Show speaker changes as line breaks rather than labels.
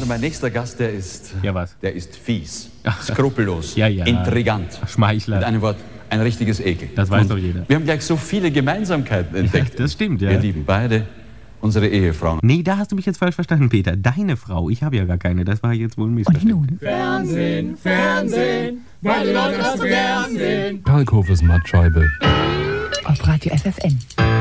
Also mein nächster Gast, der ist...
Ja, was?
Der ist fies, skrupellos,
Ja, ja.
intrigant.
Schmeichler.
Mit einem Wort, ein richtiges Ekel.
Das weiß
Und
doch jeder.
Wir haben gleich so viele Gemeinsamkeiten entdeckt.
Ja, das stimmt, ja.
Wir lieben beide unsere Ehefrauen.
Nee, da hast du mich jetzt falsch verstanden, Peter. Deine Frau. Ich habe ja gar keine. Das war jetzt wohl ein Missverständnis.
Fernsehen, Fernsehen, weil die Leute das so gern sehen.
Kalkhofes Mattscheibe.
Auf Radio FFN.